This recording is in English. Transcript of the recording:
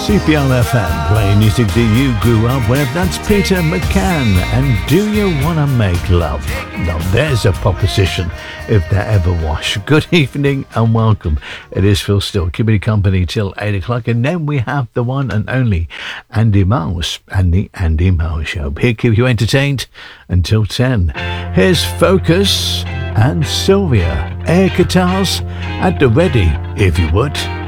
CPL FM, playing music that you grew up with. That's Peter McCann and Do You Wanna Make Love? Now there's a proposition if there ever was. Good evening and welcome. It is Phil Still, keeping you company till 8 o'clock, and then we have the one and only Andy Miles and the Andy Miles Show. Here to keep you entertained until 10. Here's Focus and Sylvia. Air guitars at the ready, if you would.